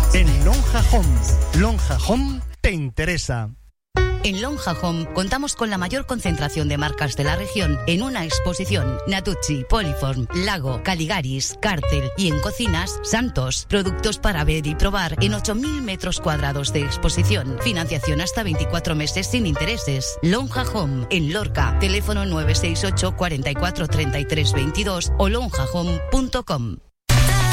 en Lonja Home. Lonja Home te interesa. En Lonja Home contamos con la mayor concentración de marcas de la región en una exposición. Natucci, Poliform, Lago, Caligaris, Cártel y en cocinas, Santos. Productos para ver y probar en 8.000 metros cuadrados de exposición. Financiación hasta 24 meses sin intereses. Lonja Home en Lorca. Teléfono 968 44 33 22 o lonjahome.com.